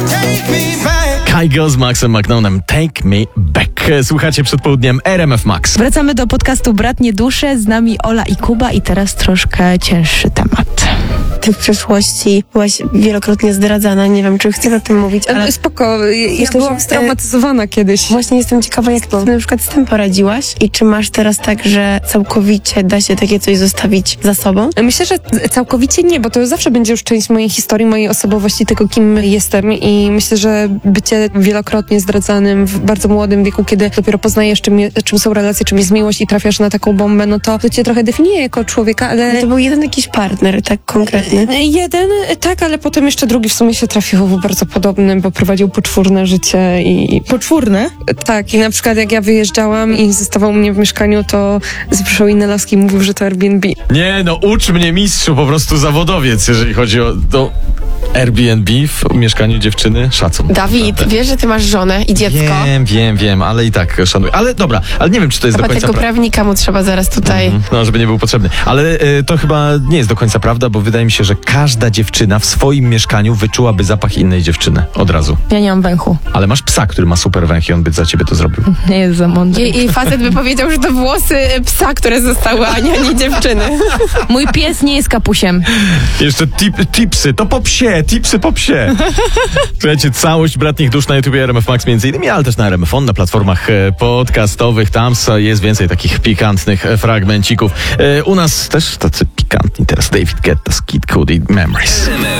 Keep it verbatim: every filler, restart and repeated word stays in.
Kygo z Maxem McNonem, Take Me Back. Słuchacie przed południem R M F Max. Wracamy do podcastu Bratnie Dusze, z nami Ola i Kuba i teraz troszkę cięższy temat. Ty w przeszłości byłaś wielokrotnie zdradzana, nie wiem, czy chcę o tym mówić, ale... Spoko, ja Myślę, byłam że- straumatyzowana kiedyś. Właśnie jestem ciekawa, jak ty na przykład z tym poradziłaś i czy masz teraz tak, że całkowicie da się takie coś zostawić za sobą? Myślę, że całkowicie nie, bo to zawsze będzie już część mojej historii, mojej osobowości, tego kim jestem i myślę, że bycie wielokrotnie zdradzanym w bardzo młodym wieku, kiedy dopiero poznajesz, czym, je, czym są relacje, czym jest miłość i trafiasz na taką bombę, no to, to cię trochę definiuje jako człowieka, ale... To był jeden jakiś partner, tak konkretny. Jeden, tak, ale potem jeszcze drugi w sumie się trafił bardzo podobny, bo prowadził poczwórne życie i... Poczwórne? Tak, i na przykład jak ja wyjeżdżałam i zostawał u mnie w mieszkaniu, to zapraszał inne laski i mówił, że to Airbnb. Nie, no ucz mnie mistrzu, po prostu zawodowiec, jeżeli chodzi o to Airbnb w mieszkaniu dziewczyny. Szacun. Dawid, Naprawdę. wiesz, że ty masz żonę i dziecko? Wiem, wiem, wiem, ale i tak szanuję. Ale dobra, ale nie wiem, czy to jest do Chyba końca tego prawda. prawnika mu trzeba zaraz tutaj... No, żeby nie był potrzebny. Ale y, to chyba nie jest do końca prawda, bo wydaje mi się, że każda dziewczyna w swoim mieszkaniu wyczułaby zapach innej dziewczyny od razu. Ja nie mam węchu. Ale masz psa, który ma super węch i on by za ciebie to zrobił. Nie jest za mądry. I, I facet by powiedział, że to włosy psa, które zostały, a nie, nie dziewczyny. Mój pies nie jest kapusiem. Jeszcze tip, tipsy, to po psie, tipsy po psie. Słuchajcie, całość Bratnich Dusz na YouTubie R M F Max między innymi, ale też na R M F On, na platformach e, podcastowych. Tam s- jest więcej takich pikantnych e, fragmencików. E, u nas też tacy pikantni teraz David Guetta, Kid Cudi, Memories.